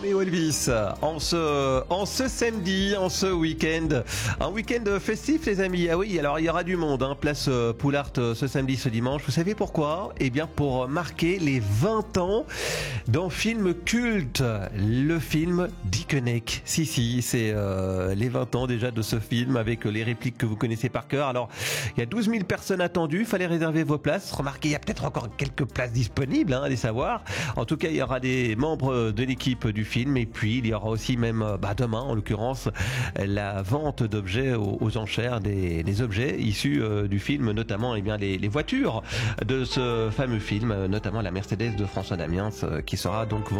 Roméo Elvis, en ce samedi, en ce week-end, un week-end festif les amis. Ah oui, alors il y aura du monde, hein, place Poulart ce samedi, ce dimanche. Vous savez pourquoi? Eh bien pour marquer les 20 ans d'un film culte, le film Dickeneck. Si, c'est les 20 ans déjà de ce film avec les répliques que vous connaissez par cœur. Alors il y a 12 000 personnes attendues, fallait réserver vos places. Remarquez, il y a peut-être encore quelques places disponibles, hein, allez savoir. En tout cas, il y aura des membres de l'équipe du film et puis il y aura aussi même demain en l'occurrence la vente d'objets aux enchères, des objets issus du film, notamment les voitures de ce fameux film, notamment la Mercedes de François Damiens qui sera donc